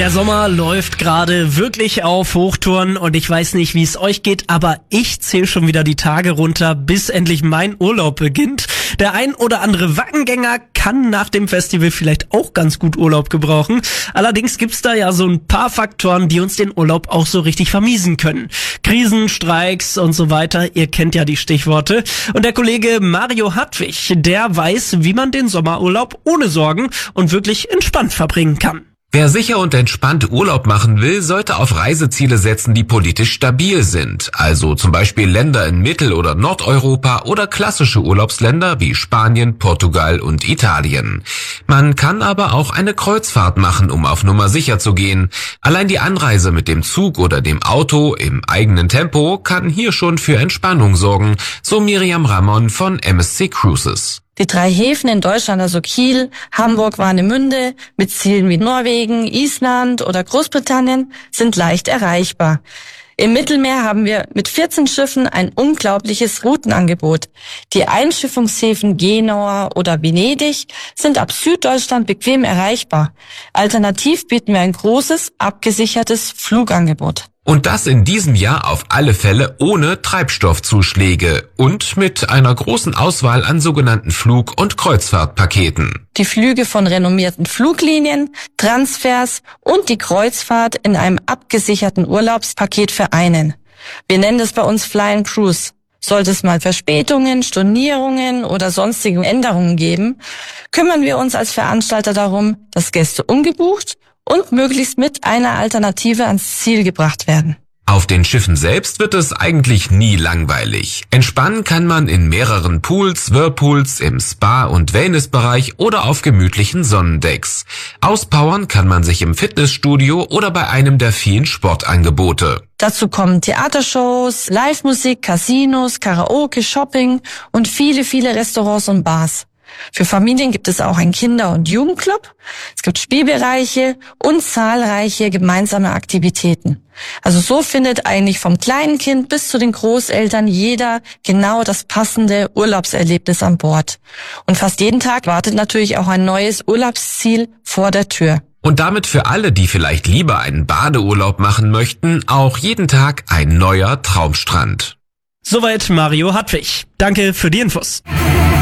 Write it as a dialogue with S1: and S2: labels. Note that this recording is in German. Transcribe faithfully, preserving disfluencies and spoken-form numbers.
S1: Der Sommer läuft gerade wirklich auf Hochtouren und ich weiß nicht, wie es euch geht, aber ich zähle schon wieder die Tage runter, bis endlich mein Urlaub beginnt. Der ein oder andere Wackengänger kann nach dem Festival vielleicht auch ganz gut Urlaub gebrauchen. Allerdings gibt's da ja so ein paar Faktoren, die uns den Urlaub auch so richtig vermiesen können. Krisen, Streiks und so weiter, ihr kennt ja die Stichworte. Und der Kollege Mario Hartwig, der weiß, wie man den Sommerurlaub ohne Sorgen und wirklich entspannt verbringen kann.
S2: Wer sicher und entspannt Urlaub machen will, sollte auf Reiseziele setzen, die politisch stabil sind. Also zum Beispiel Länder in Mittel- oder Nordeuropa oder klassische Urlaubsländer wie Spanien, Portugal und Italien. Man kann aber auch eine Kreuzfahrt machen, um auf Nummer sicher zu gehen. Allein die Anreise mit dem Zug oder dem Auto im eigenen Tempo kann hier schon für Entspannung sorgen, so Miriam Ramon von M S C Cruises.
S3: Die drei Häfen in Deutschland, also Kiel, Hamburg, Warnemünde, mit Zielen wie Norwegen, Island oder Großbritannien, sind leicht erreichbar. Im Mittelmeer haben wir mit vierzehn Schiffen ein unglaubliches Routenangebot. Die Einschiffungshäfen Genua oder Venedig sind ab Süddeutschland bequem erreichbar. Alternativ bieten wir ein großes, abgesichertes Flugangebot.
S2: Und das in diesem Jahr auf alle Fälle ohne Treibstoffzuschläge und mit einer großen Auswahl an sogenannten Flug- und Kreuzfahrtpaketen.
S3: Die Flüge von renommierten Fluglinien, Transfers und die Kreuzfahrt in einem abgesicherten Urlaubspaket vereinen. Wir nennen das bei uns Fly and Cruise. Sollte es mal Verspätungen, Stornierungen oder sonstige Änderungen geben, kümmern wir uns als Veranstalter darum, dass Gäste umgebucht und möglichst mit einer Alternative ans Ziel gebracht werden.
S2: Auf den Schiffen selbst wird es eigentlich nie langweilig. Entspannen kann man in mehreren Pools, Whirlpools, im Spa- und Wellnessbereich oder auf gemütlichen Sonnendecks. Auspowern kann man sich im Fitnessstudio oder bei einem der vielen Sportangebote.
S3: Dazu kommen Theatershows, Livemusik, Casinos, Karaoke, Shopping und viele, viele Restaurants und Bars. Für Familien gibt es auch einen Kinder- und Jugendclub. Es gibt Spielbereiche und zahlreiche gemeinsame Aktivitäten. Also so findet eigentlich vom kleinen Kind bis zu den Großeltern jeder genau das passende Urlaubserlebnis an Bord. Und fast jeden Tag wartet natürlich auch ein neues Urlaubsziel vor der Tür.
S2: Und damit für alle, die vielleicht lieber einen Badeurlaub machen möchten, auch jeden Tag ein neuer Traumstrand.
S1: Soweit Mario Hartwig. Danke für die Infos.